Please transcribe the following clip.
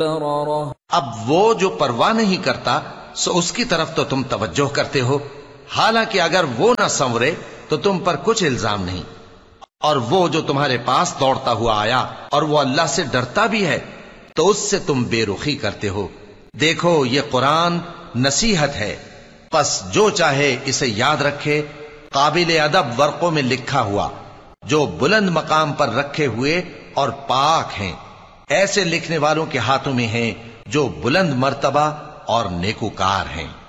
अब वो जो परवाह नहीं करता सो उसकी तरफ तो तुम तवज्जो करते हो, हालांकि अगर वो न संवरे तो तुम पर कुछ इल्जाम नहीं। और वो जो तुम्हारे पास दौड़ता हुआ आया और वो अल्लाह से डरता भी है तो उससे तुम बेरुखी करते हो। देखो ये कुरान नसीहत है, बस जो चाहे इसे याद रखे। काबिल अदब वर्कों में लिखा हुआ जो बुलंद मकाम पर रखे हुए और पाक हैं, ऐसे लिखने वालों के हाथों में हैं जो बुलंद मर्तबा और नेकूकार हैं।